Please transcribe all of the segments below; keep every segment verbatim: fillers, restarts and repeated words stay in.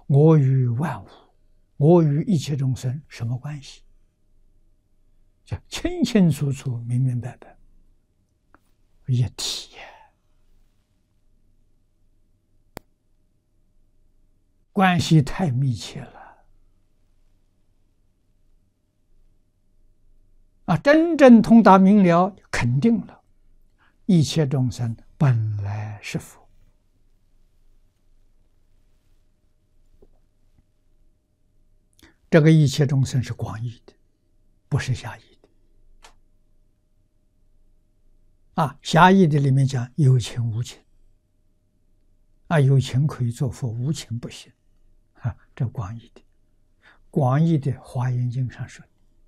我与万物，我与一切众生什么关系？就清清楚楚、明明白白，一体，关系太密切了啊！真正通达明了，肯定了一切众生本来是佛。这个一切众生是广义的，不是狭义的。啊，狭义的里面讲有情无情，啊，有情可以做佛，无情不行，啊，这广义的。广义的《华严经》上说，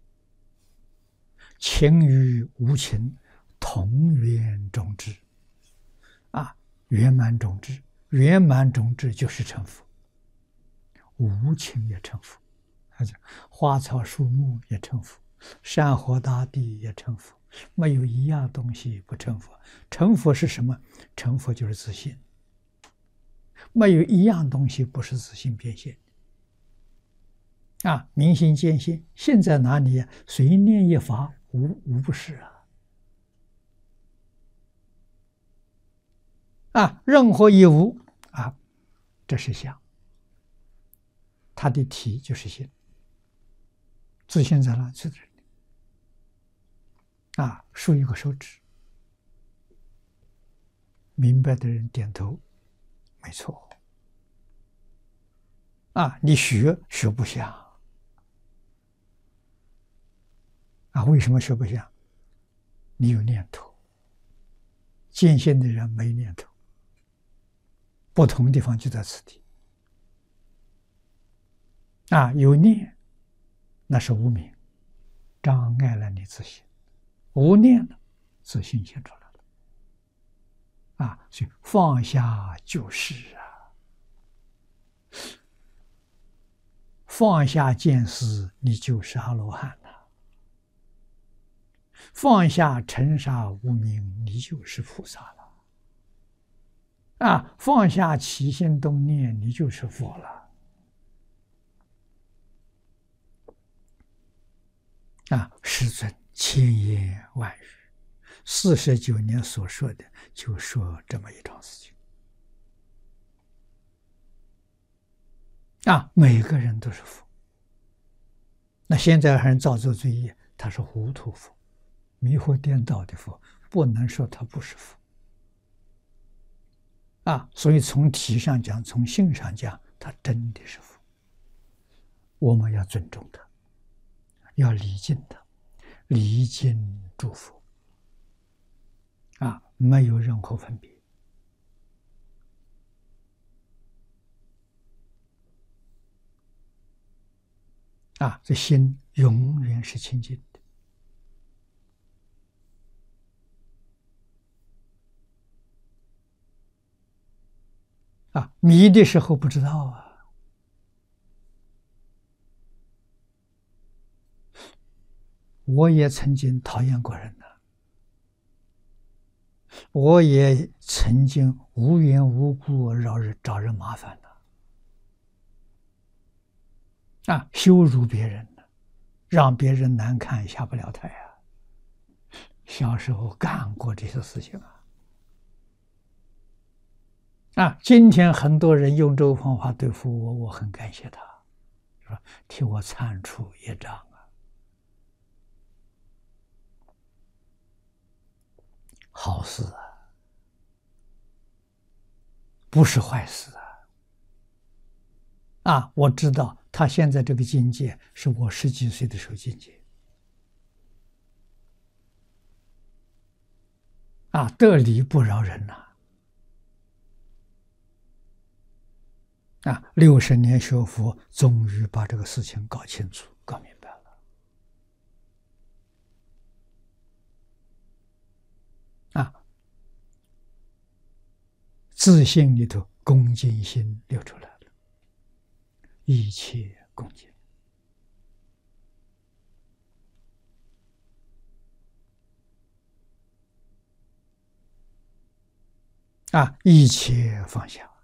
情与无情同圆种智，啊，圆满种智，圆满种智就是成佛，无情也成佛。花草树木也成佛，山河大地也成佛，没有一样东西不成佛。成佛是什么？成佛就是自信，没有一样东西不是自信变现。啊，明心见性，性在哪里？随念一法，无无不是啊！啊，任何一无啊，这是相，它的体就是性。自信在哪？在这里啊！竖一个手指，明白的人点头，没错。啊，你学学不像啊？为什么学不像？你有念头，见性的人没念头，不同地方就在此地。啊，有念。那是无明，障碍了你自信；无念了，自信现出来了。啊，所以放下就是啊，放下见思，你就是阿罗汉了；放下尘沙无明，你就是菩萨了。啊，放下起心动念，你就是佛了。啊，世尊千言万语，四十九年所说的，就说这么一桩事情。啊，每个人都是佛。那现在还人造作罪业，他是糊涂佛，迷惑颠倒的佛，不能说他不是佛。啊，所以从体上讲，从性上讲，他真的是佛。我们要尊重他。要礼敬他，礼敬诸佛，啊，没有任何分别。啊，这心永远是清净的。啊，迷的时候不知道啊。我也曾经讨厌过人呢，我也曾经无缘无故找人找人麻烦呢，啊，羞辱别人呢，让别人难看下不了台啊。小时候干过这些事情啊，啊，今天很多人用这个方法对付我，我很感谢他，说替我铲除业障。好事啊，不是坏事啊！啊，我知道他现在这个境界是我十几岁的时候境界。啊，得理不饶人呐！啊，六十年学佛，终于把这个事情搞清楚、搞明白了。啊，自信里头恭敬心流出来了，一切恭敬。啊，一切放下。